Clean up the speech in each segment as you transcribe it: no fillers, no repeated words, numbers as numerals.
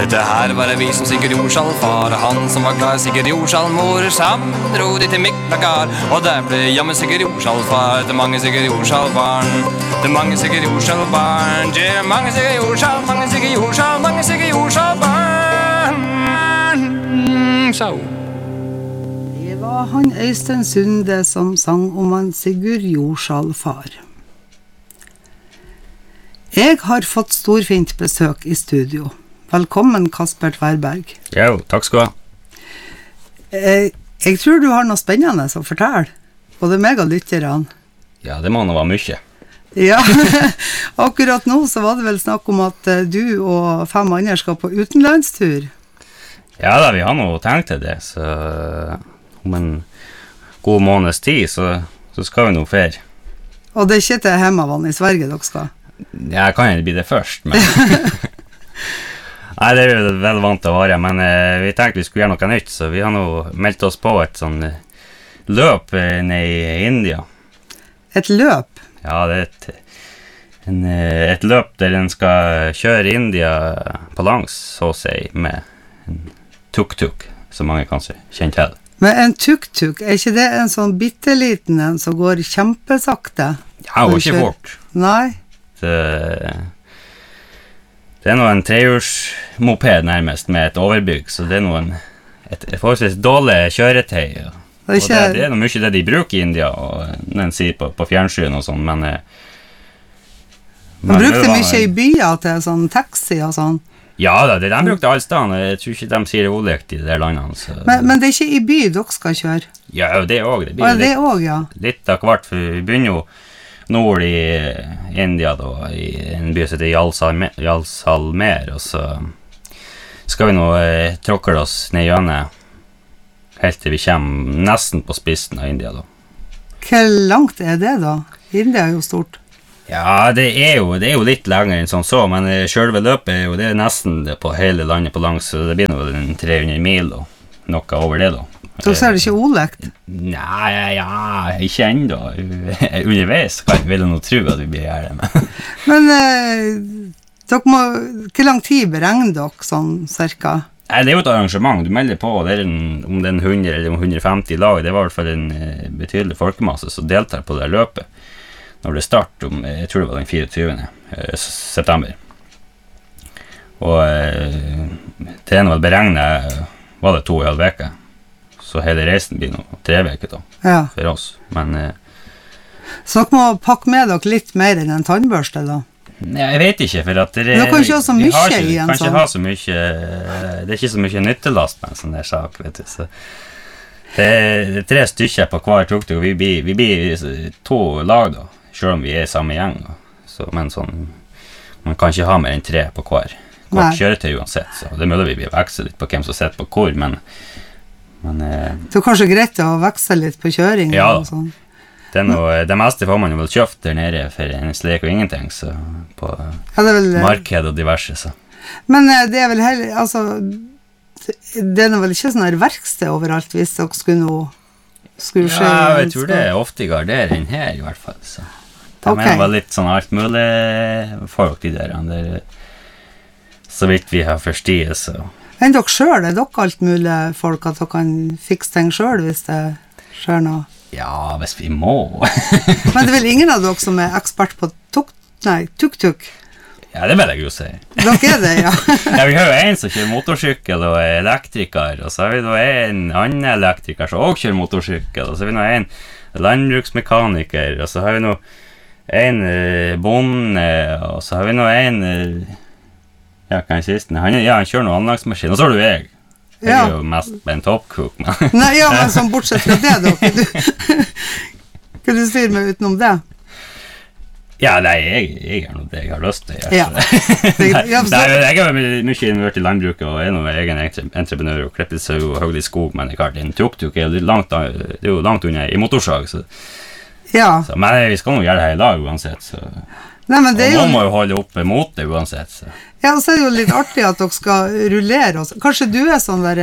Dette her var det vi som Sigurd Jordsal far, og han som var glad Sigurd Jordsal mor. Sammen dro de til Miklagard, og der ble jammen Sigurd Jordsal far. Det er mange Sigurd Jordsal barn, det er mange Sigurd Jordsal barn. Det er mange Sigurd Jordsal, mange Sigurd Jordsal, mange Sigurd Jordsal barn. Så det var han Øystein Sunde som sang om han Sigurd Jordsal far. Jeg har fått storfint besøk i studio. Velkommen, Kasper Tverberg. Jo, takk skal du ha. Jeg tror du har noe spennende å fortelle, både meg og lytterne. Ja, det må nå være mye. Ja, akkurat nå så var det vel snakk om at du og 5 andre skal på utenlandstur. Ja da, vi har nå tenkt til det, så om en god måneds tid så skal vi nå ferie. Og det er ikke til Hemavann i Sverige dere skal? Ja, jeg kan ikke bli det først, men... Nei, det er jo vel vant til å være, men vi tenkte vi skulle gjøre noe nytt, så vi har nå meldt oss på et sånn løp nede i India. Et løp? Ja, det er et løp der en skal kjøre India på langs, så å si, med en tuk-tuk, som mange kanskje kjenner til. Men en tuk-tuk, er ikke det en sånn bitteliten en som går kjempesakte? Ja, det går ikke fort. Nei. Det er nå en 3-hjulsmoped nærmest med et overbygg, så det er nå et forholdsvis dårlig kjøretøy. Og det er nå mye det de bruker i India, og når en sier på fjernsynet og sånn, men man brukte mye i byer til sånn taxi og sånn. Ja da, de brukte alle steder, jeg tror ikke de sier det olikt i de der landene. Så. Men det er ikke i by dere skal kjøre? Ja, det er også. Det er også, ja. Litt av hvert, for vi begynner jo nord i India da, i en by som heter Jaisalmer, og så skal vi nå tråkle oss ned gjennom helt til vi kommer nesten på spissen av India da. Hvor langt er det da? India er jo stort. Ja, det er jo litt lenger enn sånn så, men selve løpet er jo det nesten på hele landet på langs, så det blir nå 300 mil og noe over det da. Så er det ikke olikt? Nei, ja, ikke enda. Underveis vil jeg nå tro at vi blir gjerne med. Men dere må, hvor lang tid beregner dere sånn cirka? Nei, det er jo et arrangement. Du melder på, det er om det er 100 eller 150 lag. Det var i hvert fall en betydelig folkemasse som deltar på det løpet. Når det starter jeg tror det var den 24. september. Og det er nå beregnet, var det 2,5 veker. Så hele reisen blir nå 3 veker da, for oss. Men, så dere må pakke med dere litt mer enn en tannbørste da? Nei, jeg vet ikke, for at dere kan ikke ha så mye i en sånn. Kan ikke ha så mye, det er ikke så mye nyttelast med en sånn der sak, vet du. Så det er 3 stykker på hver tuk-tuk, vi blir 2 lag da, selv om vi er samme gjeng. Så, men sånn, man kan ikke ha mer enn 3 på hver kjøretøy uansett. Så det er mulig vi blir vekslet litt på hvem som sitter på hvor, men det er kanskje greit å veksle litt på kjøring? Ja, og sånn. Det meste får man jo vel kjøpt der nede for en slek og ingenting, så på marked og diverse, så. Men det er vel heller, altså, det er vel ikke sånn her verksted overalt hvis dere skulle skje? Ja, jeg tror det er ofte garder enn her i hvert fall, så. Det mener vel litt sånn alt mulig folk de der, så vidt vi har forstått, så. Men dere selv, er dere alt mulig folk at dere kan fikse ting selv hvis det skjer noe? Ja, hvis vi må. Men det er vel ingen av dere som er ekspert på tuk-tuk? Ja, det vil jeg jo si. Dere er det, ja. Ja, vi har jo en som kjører motorsykkel og er elektriker, og så har vi da en annen elektriker som også kjører motorsykkel, og så har vi nå en landbruksmekaniker, og så har vi nå en bonde, og så har vi nå en... Ja, kan jeg siste? Han kjører noen anleggsmaskin, og så har du jeg. Jeg er jo mest en toppkok. Nei, ja, men sånn bortsett fra det, dere. Kan du styre meg utenom det? Ja, nei, jeg er noe det jeg har lyst til. Ja. Jeg har mye invert i landbruket, og er noe egen entreprenør, og klippet seg jo høylig skog, men en tuk-tuk er jo langt unna i motorsag, så. Ja. Men vi skal nå gjøre det her i dag uansett, så. Nei, men det er jo... Og man må jo holde opp mot det uansett, så. Ja, og så er det jo litt artig at dere skal rullere også. Kanskje du er sånn der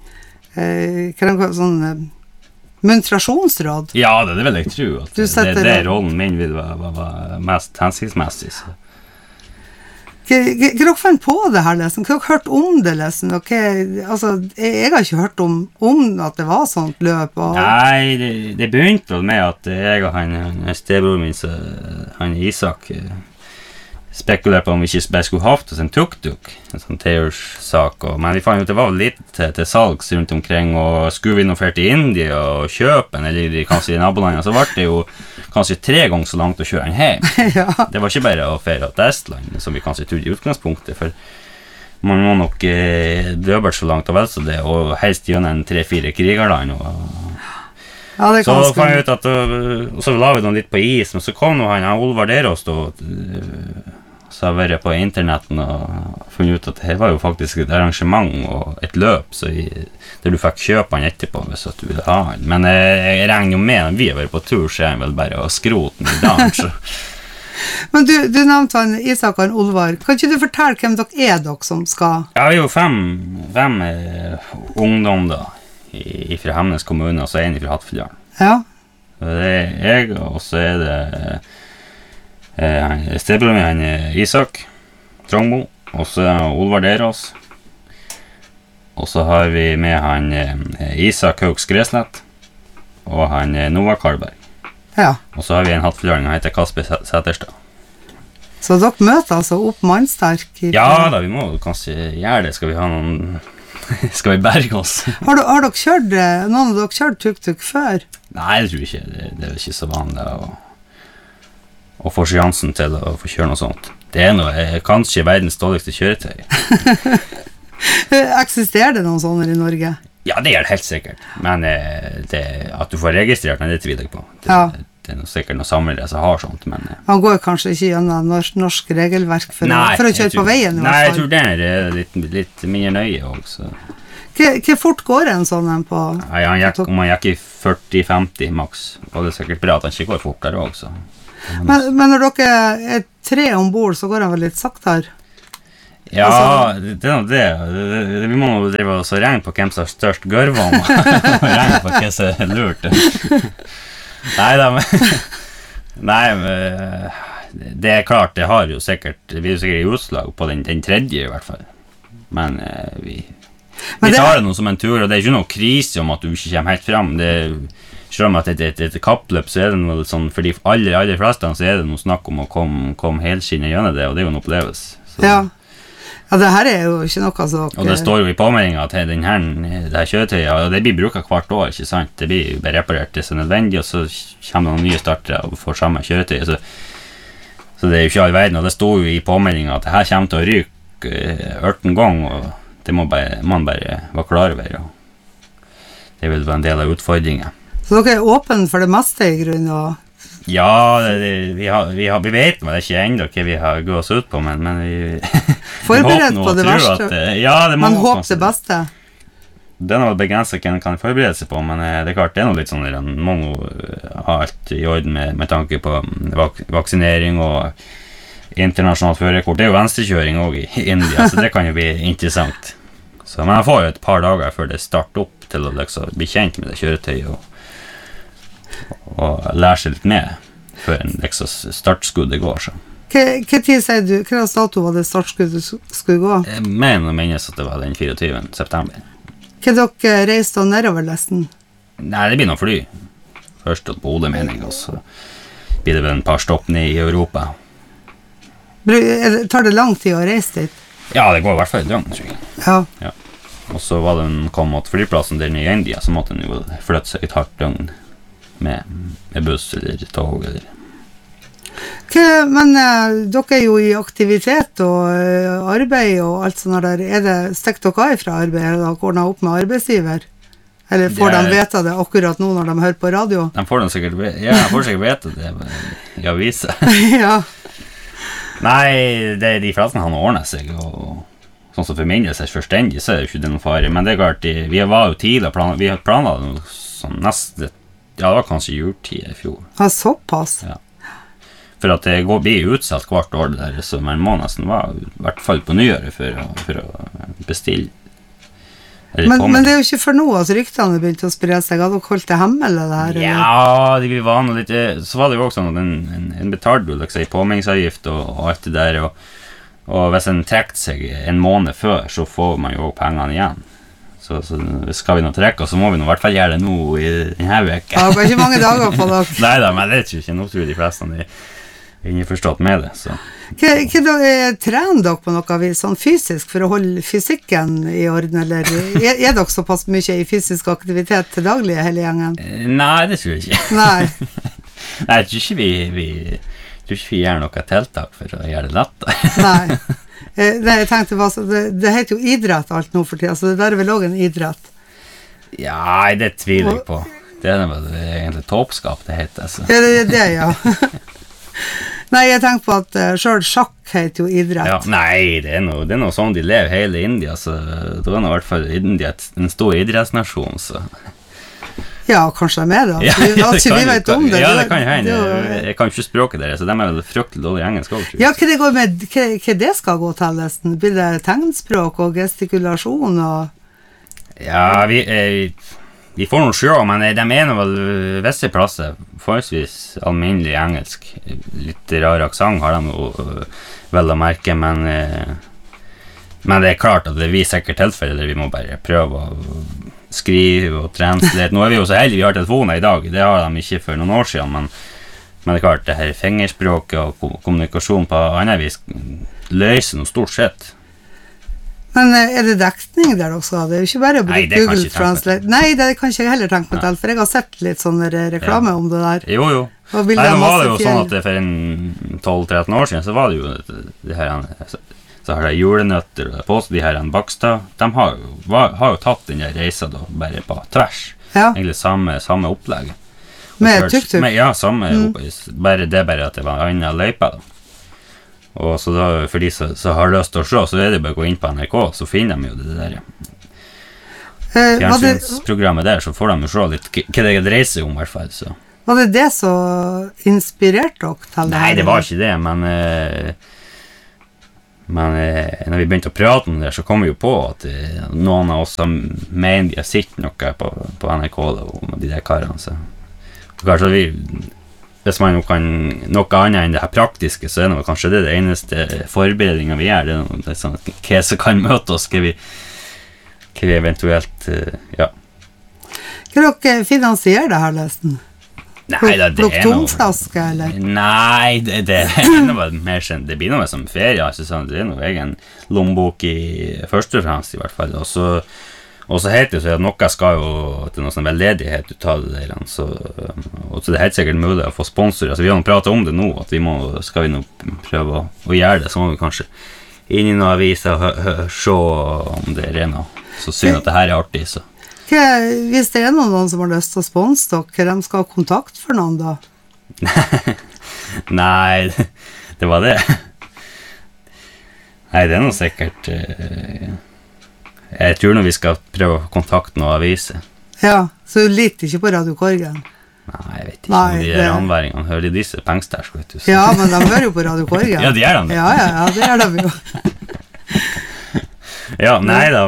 sånn muntrasjonsråd? Ja, det vil jeg tro at det rollen min vil være mest hensiktsmessig, så. Hva dere fant på det her, liksom? Hva har dere hørt om det, liksom? Altså, jeg har ikke hørt om at det var sånt løp. Og... Nei, det begynte vel med at jeg og han stebroren min, så, han Isak, spekulerte på om vi ikke bare skulle haft oss en tuk-tuk, en sånn teårssak, men vi fant ut det var litt til salgs rundt omkring, og skulle vi nå fære til India og kjøpe en, eller kanskje i nabolandene, så var det jo kanskje 3 ganger så langt å kjøre den hjem. Ja. Det var ikke bare å fære til Estland, som vi kanskje trodde i utgangspunktet, for man må nok døbert så langt og vel så det, og helst gjennom 3-4 krigerland, ja, det så fant jeg ut at, og så la vi noe litt på is, men så kom nå han Olvar Derås og så har jeg vært på internetten og funnet ut at det var jo faktisk et arrangement og et løp der du fikk kjøpe han etterpå hvis at du ville ha han. Men jeg regner jo med at vi har vært på tur, så er han vel bare å skrote den i dag. Så. Men du nevnte han Isak og Olvar. Kan ikke du fortelle hvem dere som skal? Ja, vi er jo fem ungdom da, fra Hemnes kommune, og så en fra Hattfjelldalen. Ja. Det er jeg, og så er det stedbroren min, han Isak Trongmo, og så er Olvar Derås, og så har vi med han Isak Haugs Greslett, og han Noah Karlberg. Ja. Og så har vi en hattfjøring, han heter Kasper Sæterstad. Så dere møter altså opp mannsterk? Ja da, vi må kanskje gjøre det, skal vi ha noen... skal vi berge oss? Har dere kjørt, noen av dere kjørt tuk-tuk før? Nei, det tror jeg ikke, det er ikke så vanlig å få sjansen til å få kjøre noe sånt. Det er noe, kanskje verdens dårligste kjøretøy. Eksisterer det noen sånne i Norge? Ja, det er det helt sikkert. Men at du får registrert den, det tviler jeg på. Det er sikkert noen samlere som har sånt, men... Man går kanskje ikke gjennom norsk regelverk for å kjøre på veien? Nei, jeg tror det er litt mindre nøye også. Hvor fort går en sånn en på? Nei, om han gikk i 40-50 maks, var det sikkert bra at han ikke går fortere også. Men når dere er 3 ombord, så går han vel litt saktere? Ja, det er noe det. Vi må nå drive oss og regne på hvem som har størst gørvom, og regne på hvem som er lurt. Nei, det er klart, det har jo sikkert, vi er jo sikkert i utslag på den tredje i hvert fall. Men vi tar det noe som en tur, og det er ikke noe krise om at du ikke kommer helt frem. Selv om at et kappløp, så er det noe sånn, for de aller fleste så er det noe snakk om å komme helskinnet gjennom det, og det er jo en opplevelse. Så. Ja, det her er jo ikke noe så... Og det står jo i påmeldingen at det her kjøretøyet, og det blir bruket hvert år, ikke sant? Det blir bare reparert til så nødvendig, og så kommer det noen nye startere og får samme kjøretøy, så det er jo ikke all verden, og det står jo i påmeldingen at det her kommer til å ryke 18 ganger, og det må man bare være klar over, og det vil være en del av utfordringen. Så dere er åpne for det meste i grunn, og... Ja, vi vet men det er ikke enda hva vi har gått oss ut på, men vi forberedt på det verste. Man håper det beste. Det er noe begrenset hva man kan forberede seg på, men det er klart, det er noe litt sånn, man må ha alt i orden med tanke på vaksinering og internasjonalt førerkort. Det er jo venstrekjøring også i India, så det kan jo bli interessant. Så man får jo et par dager før det starter opp til å liksom bli kjent med det kjøretøyet, og lære seg litt med før en liksom startskuddet går så. Hva tid sier du? Hva dato var det startskuddet skulle gå? Jeg mener å minnes at det var den 24. september. Hva dere reiste nedover lesten? Nei, det blir noe fly. Først på Bodø-mening, og så blir det vel en par stopp ned i Europa. Tar det lang tid å reise dit? Ja, det går i hvert fall et døgn, tror jeg. Ja. Og så var det en kom mot flyplassen der nede i India, så måtte den jo flytte seg et hardt døgn med buss eller tog eller... Men dere er jo i aktivitet og arbeid og alt sånt der. Er det stikk dere fra arbeid, eller går de opp med arbeidsgiver? Eller får de vite det akkurat nå når de hører på radio? De får sikkert vite det i aviser. Ja. Nei, de fleste har ordnet seg, og sånn som for min del er forstendig, så er det jo ikke det noe fare. Men det er klart, vi var jo tidlig, vi har planlagt noe sånn neste, ja, det var kanskje jultid i fjor. Ja, såpass? Ja. For at det blir utsatt hvert år det der, så man må nesten være i hvert fall på nyåret for å bestille. Men det er jo ikke for noe, altså ryktene begynte å spre seg. Hadde dere holdt det hemmelig det her? Ja, det var noe litt, så var det jo også sånn at en betalte jo liksom i påmeldingsavgift og alt det der, Og hvis en trekker seg en måned før, så får man jo pengene igjen. Så skal vi nå trekke, så må vi nå I hvert fall gjøre det nå I denne veka. Ja, det var ikke mange dager på dere. Neida, men det tror ikke. Nå tror de fleste innforstått med det. Så. Hva da, trener dere på noe vis, sånn fysisk, for å holde fysikken I orden, eller er dere såpass mye I fysisk aktivitet til daglig, hele gjengen? Nei, det tror jeg ikke. Nei. Nei, jeg tror ikke vi gjør noe tiltak for å gjøre det lettere. Nei. Det jeg tenkte var så, det heter jo idrett alt nå for tiden, så det der er vel også en idrett. Ja, det tviler jeg på. Det vel egentlig toppskap det heter. Så. Ja, det, ja. Nei, jeg tenker på at selv sjakk heter jo idrett. Ja, nei, det er noe sånn de lever hele India, så det var I hvert fall India en stor idrettsnasjon, så... Ja, kanskje de det. Altså, vi vet om det. Ja, det kan hende. Jeg kan ikke språket deres, så de vel fryktelig dårlig engelsk også. Ja, hva det går med, hva det skal gå til nesten? Blir det tegnspråk og gestikulasjon og... Ja, vi får noe sjå, men de nå vel visse plasser, forholdsvis alminnelig engelsk. Litt rar aksent har de jo vel å merke, men det klart at det sikkert tilfelle der vi må bare prøve å skrive og translate. Nå vi jo så heldige, vi har telefoner I dag, det har de ikke for noen år siden, men det klart, det her fingerspråket og kommunikasjon på annen vis løser noe stort sett. Men det dekning der også? Det jo ikke bare å bruke Google Translate. Nei, det kan ikke jeg heller tenke meg til, for jeg har sett litt sånne reklame om det der. Jo. Nei, det var det jo sånn at for en 12-13 år siden, så var det jo det her... Så har de julenøtter og på de her Bakstad, de har jo tatt den der reisa da, bare på tvers. Ja. Egentlig samme opplegg. Med tuk-tuk? Ja, samme bare at det var en annen løype da. Og så da, for de som har lyst til å se, så det bare å gå inn på NRK, så finner de jo det der. Fjernsynsprogrammet der, så får de jo se litt hva det dreier seg om I hvert fall. Så. Var det som inspirerte dere til det? Nei, det var ikke det, men når vi begynte å prate om det, så kom vi jo på at noen av oss som mener de har sett noe på NRK om de der karene. Så kanskje hvis man kan noe annet enn det her praktiske, så det kanskje det eneste forberedningen vi gjør. Det sånn at hva som kan møte oss, hva vi eventuelt, ja. Hva dere finansierer det her, Lesten? Nei, Plukk tomflaske, eller? Nei, det noe mer sånn, det blir noe som ferie, altså, sånn, det noe egen lombok første og fremst I hvert fall, og så heter det så at noe skal jo til noe sånn veldedighet ut av det der, og så det helt sikkert mulig å få sponsorer, altså vi har pratet om det nå, at skal vi nå prøve å gjøre det, så må vi kanskje inn I noen aviser og se om det noe, så synd at det her artig, så hvis det noen som har lyst til å sponse dere, de skal ha kontakt for noen da? Nei, det var det. Nei, det noe sikkert... jeg tror nå vi skal prøve å kontakte noen aviser. Ja, så du liker ikke på Radio Korgen? Nei, jeg vet ikke om de der anværingene hører disse pengstærsk, vet du. Så. Ja, men de hører jo på Radio Korgen. Ja, de gjør de. Ja, det gjør de jo. Ja, nei da,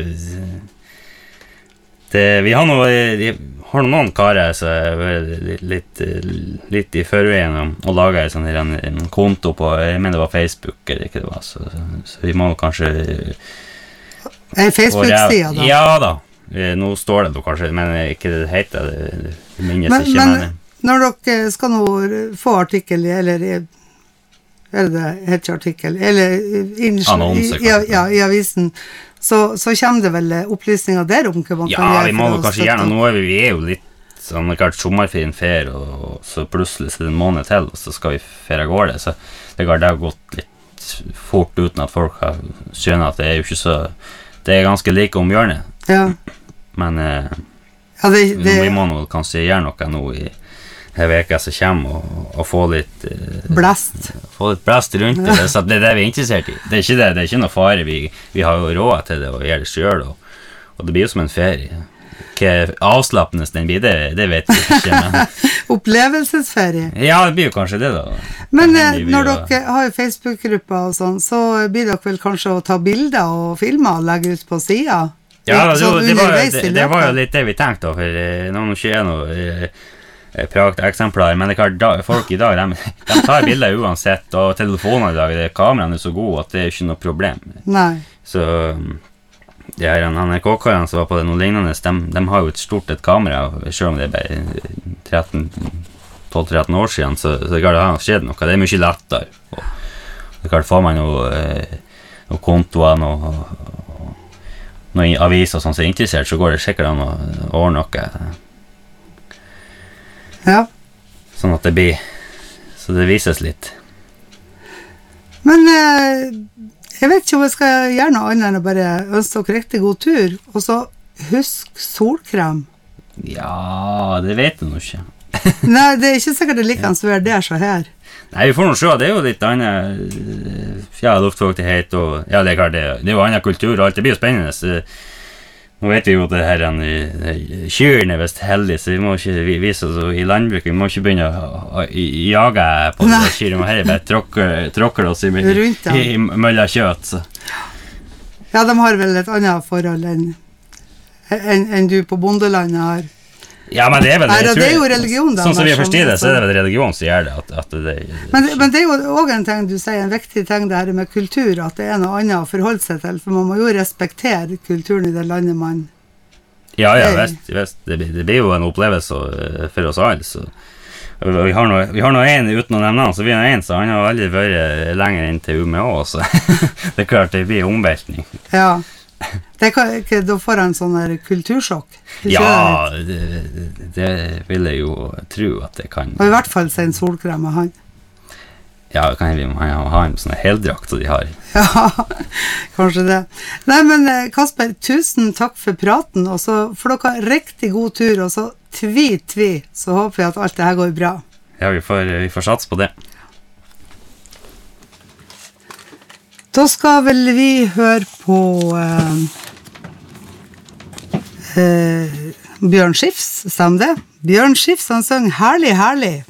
vi har noen karer så litt I førveien og laget en konto på, jeg mener det var Facebook eller ikke det var, så vi må kanskje Facebook-sida da? Ja da, nå står det kanskje, men ikke det heter det minnes ikke, men når dere skal nå få artikkel, eller det heter ikke artikkel, eller annonse I avisen, så kommer det vel opplysninger der om hva man kan gjøre. Ja, vi må kanskje gjøre noe. Vi jo litt sånn, klart sommerferien fer, og så plutselig så det en måned til, og så skal vi fere av gårde. Så det har gått litt fort uten at folk har skjønnet at det jo ikke så... Det ganske like om hjørnet. Ja. Men vi må nå kanskje gjøre noe nå I her veka som kommer og få litt blast. Få litt blast rundt det, så det det vi interessert I. Det ikke det, det ikke noe fare. Vi har jo råd til det og gjør det selv, og det blir jo som en ferie. Hva avslappende den blir, det vet vi ikke, men... Opplevelsesferie? Ja, det blir jo kanskje det da. Men når dere har jo Facebook-grupper og sånn, så blir dere vel kanskje å ta bilder og filmer og legge ut på siden? Ja, det var jo litt det vi tenkte, for noen skjer noe... prakteksemplar, men det er klart, folk i dag, de tar bilder uansett, og telefoner i dag, kameraene så gode at det er ikke noe problem. Nei. Så de her NRK-karene som var på det noe lignende, de har jo et kamera, selv om det bare 12-13 år siden, så det klart det har skjedd noe. Det er mye lettere. Og det klart får man noen kontoer, noen aviser som er interessert, så går det sikkert an å ordne noe. Ja. Sånn at det blir, så det vises litt. Men jeg vet ikke om jeg skal gjøre noe annet enn å bare ønske dere riktig god tur, og så husk solkrem. Ja, det vet jeg nå ikke. Nei, det er ikke sikkert det er like ansvar der så her. Nei, vi får noe se, det er jo litt annet, luftfuktighet, og ja, det er klart, det er jo annen kultur, og alt, det blir jo spennende. Så, nå vet vi jo det her, kyrene er vist heldige, så vi må ikke vise oss i landbruket, vi må ikke begynne å jage på det kyrene, vi må heller bare tråkker oss i mølla kjøtt. Så. Ja, de har vel et annet forhold enn du på bondelandet har. Ja, men det er vel det er jo religion da. Sånn som vi forstår det, så er det vel religion som gjør det. Men det er jo også en ting du sier, en viktig ting det her med kultur, at det er noe annet å forholde seg til, for man må jo respektere kulturen i det landet man Ja, visst. Det blir jo en opplevelse for oss alle, så vi har nå en uten å nevne han, så vi har en, så han har aldri vært lenger inn til UMA, så det er klart det blir omveltning. Ja. Da får han sånn der kultursjokk. Ja, det vil jeg jo tro at det kan. Og i hvert fall sin solkrem med han. Ja, kan vi ha en sånn heldrakt som de har. Ja, kanskje det. Nei, men Kasper, tusen takk for praten, og så får dere riktig god tur, og så tvi, så håper vi at alt det her går bra. Ja, vi får satse på det. Da skal vel vi høre på Bjørn Skifs, stemmer det? Bjørn Skifs, han synger Herlig, herlig.